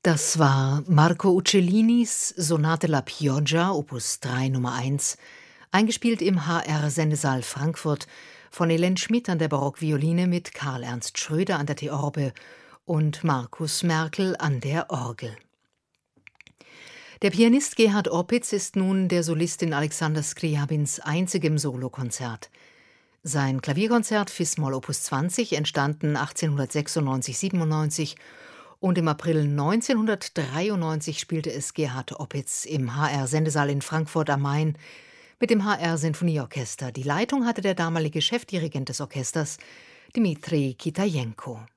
Das war Marco Uccellinis Sonate La Pioggia, Opus 3 Nummer 1, eingespielt im HR-Sendesaal Frankfurt von Hélène Schmidt an der Barockvioline mit Karl Ernst Schröder an der Theorbe und Markus Merkel an der Orgel. Der Pianist Gerhard Opitz ist nun der Solist in Alexander Scriabins einzigem Solokonzert. Sein Klavierkonzert Fis-Moll Opus 20, entstanden 1896/97, und im April 1993 spielte es Gerhard Opitz im HR-Sendesaal in Frankfurt am Main mit dem HR-Sinfonieorchester. Die Leitung hatte der damalige Chefdirigent des Orchesters, Dmitri Kitajenko.